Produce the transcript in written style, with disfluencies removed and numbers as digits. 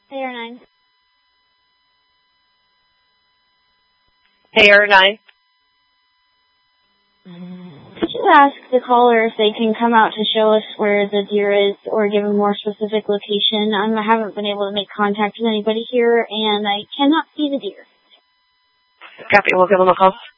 AR9. AR9. Could you ask the caller if they can come out to show us where the deer is or give a more specific location? I haven't been able to make contact with anybody here, and I cannot see the deer. Copy. We'll give them a call.